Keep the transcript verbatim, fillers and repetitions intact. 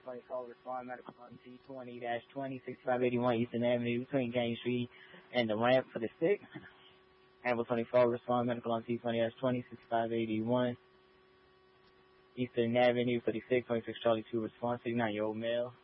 twenty-four, respond medical on T twenty twenty, sixty-five eighty-one Eastern Avenue between Gaines Street and the ramp for the sick. Amber twenty-four, respond medical on T twenty twenty, sixty-five eighty-one Eastern Avenue for the sick, twenty-six Charlie two, response, nine-year-old male.